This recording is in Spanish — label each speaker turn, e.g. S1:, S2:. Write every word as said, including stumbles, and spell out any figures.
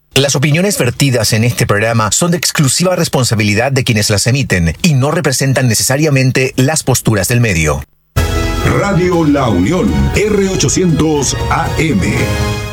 S1: Las opiniones vertidas en este programa son de exclusiva responsabilidad de quienes las emiten y no representan necesariamente las posturas del medio.
S2: Radio La Unión, R ochocientos A M.